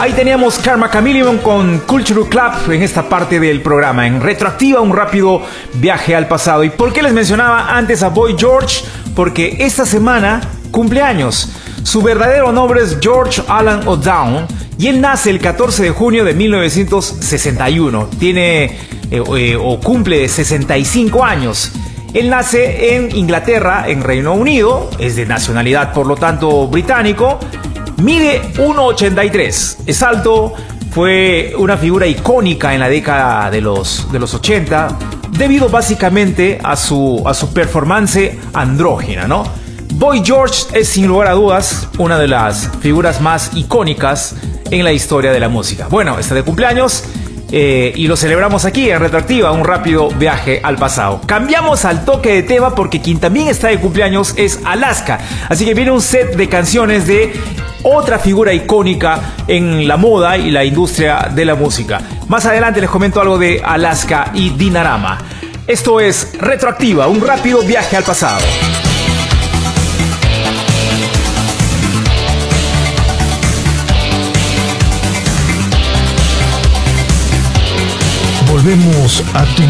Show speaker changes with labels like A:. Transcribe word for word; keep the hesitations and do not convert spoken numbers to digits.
A: Ahí teníamos Karma Chameleon con Culture Club en esta parte del programa. En Retroactiva, un rápido viaje al pasado. ¿Y por qué les mencionaba antes a Boy George? Porque esta semana cumple años. Su verdadero nombre es George Alan O'Down y él nace el catorce de junio de mil novecientos sesenta y uno. Tiene eh, eh, o cumple sesenta y cinco años. Él nace en Inglaterra, en Reino Unido, es de nacionalidad por lo tanto británico. Mide uno ochenta y tres, es alto, fue una figura icónica en la década de los, de los ochenta, debido básicamente a su, a su performance andrógina, ¿no? Boy George es sin lugar a dudas una de las figuras más icónicas en la historia de la música. Bueno, está de cumpleaños eh, y lo celebramos aquí en Retroactiva, un rápido viaje al pasado. Cambiamos al toque de tema porque quien también está de cumpleaños es Alaska, así que viene un set de canciones de otra figura icónica en la moda y la industria de la música. Más adelante les comento algo de Alaska y Dinarama. Esto es Retroactiva, un rápido viaje al pasado.
B: Volvemos a tu